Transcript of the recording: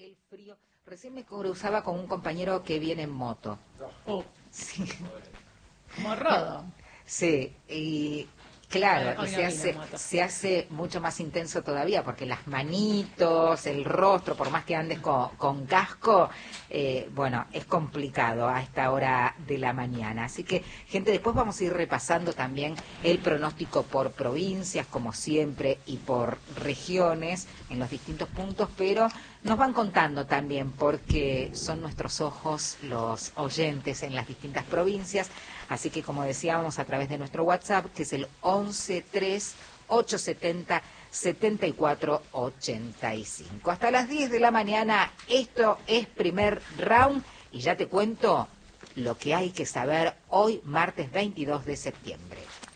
el frío. Recién me cruzaba con un compañero que viene en moto. Oh, Sí, morrodo. sí, y claro, Hoy y no se vino en hace, moto. se hace mucho más intenso todavía, porque las manitos, el rostro, por más que andes con casco, bueno, es complicado a esta hora de la mañana. Así que, gente, después vamos a ir repasando también el pronóstico por provincias, como siempre, y por regiones en los distintos puntos, pero nos van contando también, porque son nuestros ojos los oyentes en las distintas provincias. Así que, como decíamos, a través de nuestro WhatsApp, que es el 113870-7485. Hasta las 10 de la mañana, esto es Primer Round, y ya te cuento lo que hay que saber hoy, martes 22 de septiembre.